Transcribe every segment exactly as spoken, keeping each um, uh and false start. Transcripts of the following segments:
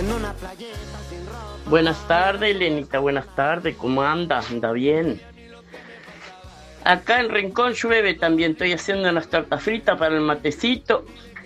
Buenas tardes, Lenita, buenas tardes, ¿cómo anda? ¿Anda bien? Acá en Rincón llueve también, estoy haciendo unas tortas fritas para el matecito.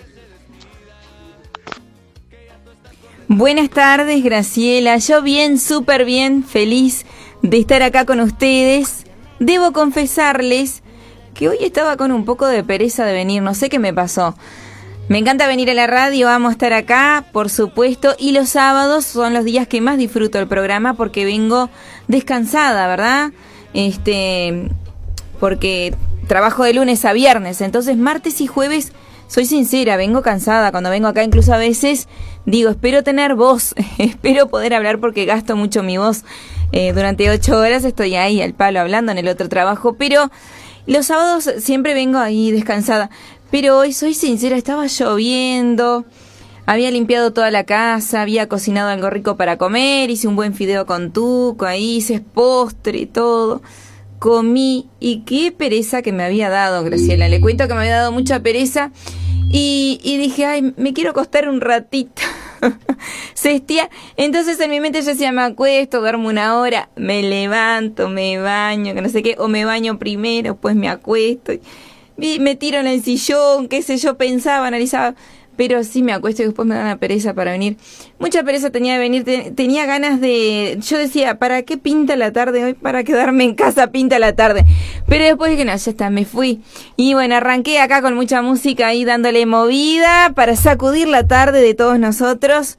Buenas tardes, Graciela, yo bien, súper bien, feliz de estar acá con ustedes. Debo confesarles que hoy estaba con un poco de pereza de venir, no sé qué me pasó. Me encanta venir a la radio, amo estar acá, por supuesto, y los sábados son los días que más disfruto el programa porque vengo descansada, ¿verdad? Este, porque trabajo de lunes a viernes, entonces martes y jueves, soy sincera, vengo cansada. Cuando vengo acá incluso a veces digo, espero tener voz, espero poder hablar porque gasto mucho mi voz. Eh, durante ocho horas estoy ahí al palo hablando en el otro trabajo, pero los sábados siempre vengo ahí descansada. Pero hoy, soy sincera, estaba lloviendo, había limpiado toda la casa, había cocinado algo rico para comer, hice un buen fideo con tuco, ahí hice postre y todo, comí, y qué pereza que me había dado, Graciela, le cuento que me había dado mucha pereza, y, y dije, ay, me quiero acostar un ratito, sestía, entonces en mi mente yo decía, me acuesto, duermo una hora, me levanto, me baño, que no sé qué, o me baño primero, pues me acuesto, y me tiro en el sillón, qué sé yo, pensaba, analizaba, pero sí me acuesto y después me da una pereza para venir. Mucha pereza tenía de venir, te, tenía ganas de... Yo decía, ¿para qué pinta la tarde hoy? Para quedarme en casa pinta la tarde. Pero después dije, no, ya está, me fui. Y bueno, arranqué acá con mucha música ahí dándole movida para sacudir la tarde de todos nosotros.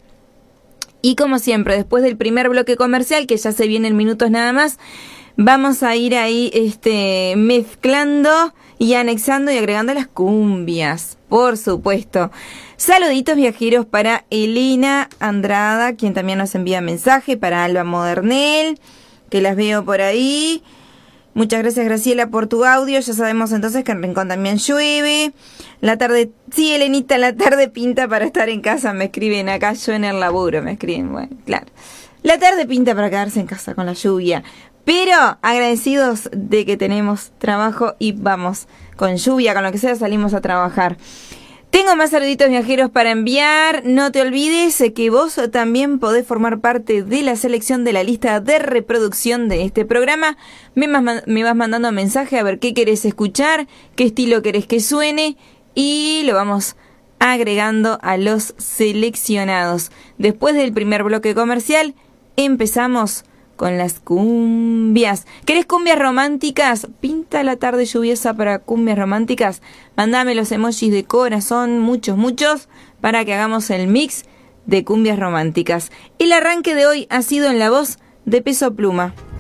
Y como siempre, después del primer bloque comercial, que ya se viene en minutos nada más, vamos a ir ahí este mezclando y anexando y agregando las cumbias, por supuesto. Saluditos viajeros para Elena Andrada, quien también nos envía mensaje, para Alba Modernel, que las veo por ahí. Muchas gracias, Graciela, por tu audio. Ya sabemos entonces que en Rincón también llueve. La tarde, sí, Elenita, la tarde pinta para estar en casa, me escriben acá, yo en el laburo, me escriben, bueno, claro. La tarde pinta para quedarse en casa con la lluvia. Pero agradecidos de que tenemos trabajo y vamos, con lluvia, con lo que sea, salimos a trabajar. Tengo más saluditos viajeros para enviar. No te olvides que vos también podés formar parte de la selección de la lista de reproducción de este programa. Me, me vas mandando mensaje a ver qué querés escuchar, qué estilo querés que suene y lo vamos agregando a los seleccionados. Después del primer bloque comercial, empezamos con las cumbias. ¿Querés cumbias románticas? Pinta la tarde lluviosa para cumbias románticas. Mándame los emojis de corazón, muchos, muchos, para que hagamos el mix de cumbias románticas. El arranque de hoy ha sido en la voz de Peso Pluma.